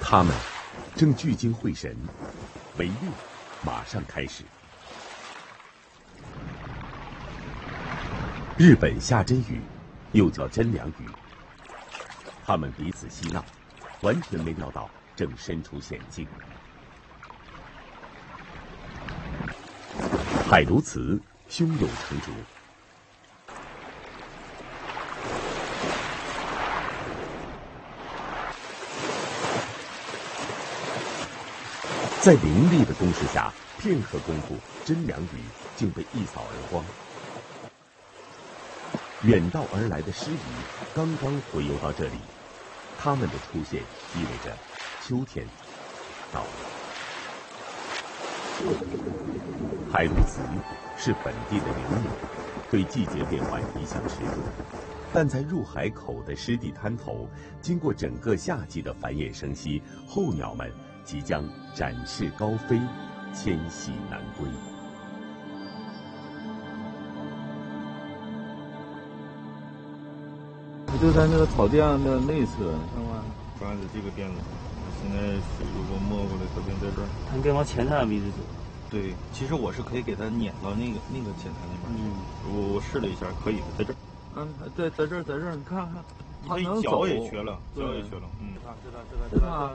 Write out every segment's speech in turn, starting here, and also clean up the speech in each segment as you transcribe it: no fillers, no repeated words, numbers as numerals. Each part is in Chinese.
他们正聚精会神，围猎马上开始。日本下真鱼，又叫真良鱼。他们彼此嬉闹，完全没料到正身处险境。海鸬鹚胸有成竹。在凌厉的攻势下，片刻功夫，真良鱼竟被一扫而光。远道而来的狮鱼刚刚回游到这里，它们的出现意味着秋天到了。海鸬鹚是本地的灵鸟，对季节变换一向迟钝，但在入海口的湿地滩头，经过整个夏季的繁衍生息，候鸟们即将展翅高飞，迁徙南归。 就在那个草甸的内侧，看吗？ 反正这个辫子，现在水如果没过来，它便在这儿。 它应该往前台位置走。 对，其实我是可以给它撵到那个前台那边去。我试了一下，可以在这儿。 在这儿，你看看，它能脚走。 也瘸了，脚也瘸了。 知道。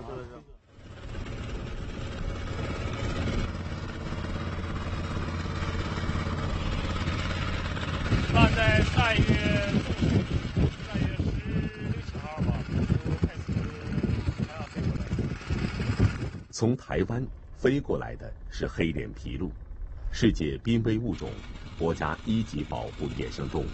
大概3月16号吧，就开始它要飞过来。 从台湾飞过来的是黑脸琵鹭，世界濒危物种，国家1级保护野生动物。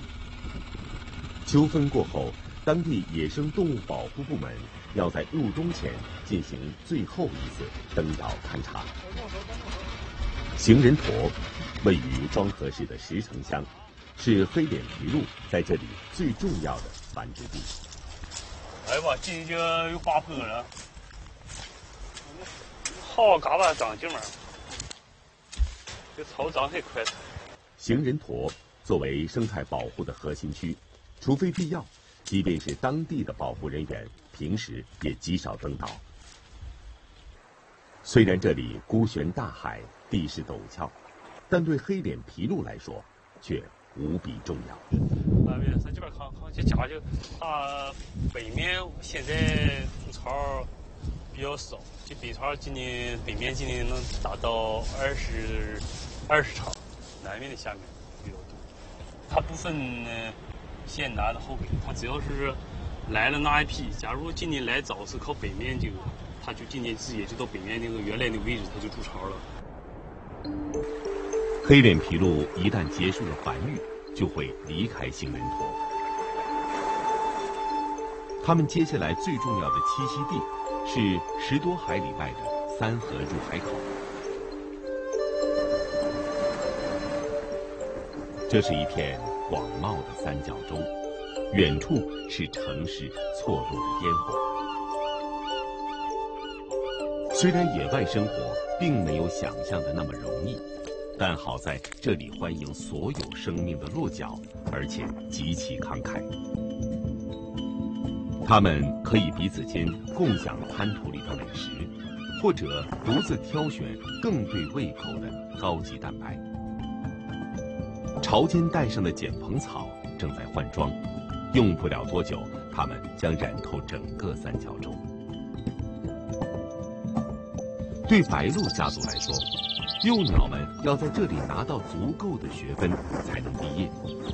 秋分过后，当地野生动物保护部门要在入冬前进行最后一次登岛勘察。行人驼位于庄河市的石城乡，是黑脸琵鹭在这里最重要的繁殖地。 哎吧，今天就有8坡了，好嘎巴长劲儿，这草长很快。 行人驼作为生态保护的核心区，除非必要，即便是当地的保护人员，平时也极少登岛。虽然这里孤悬大海，地势陡峭，但对黑脸琵鹭来说却无比重要。 那边这边看这家就它北面现在筑巢比较少，这北巢今年北面今年能达到20巢，南面的下面比较多。它不分先南的后北，它只要是来了那一批，假如今年来早是靠北面这个，它就今年自己就到北面那个原来的位置，它就筑巢了。 黑脸琵鹭一旦结束了繁育，就会离开行人驼。它们接下来最重要的栖息地是10多海里外的三河入海口。这是一片广袤的三角洲，远处是城市错落的烟火。虽然野外生活并没有想象的那么容易，但好在这里欢迎所有生命的落脚，而且极其慷慨。它们可以彼此间共享滩涂里的美食，或者独自挑选更对胃口的高级蛋白。潮间带上的碱蓬草正在换装，用不了多久，它们将染透整个三角洲。对白鹭家族来说，幼鸟们要在这里拿到足够的学分才能毕业。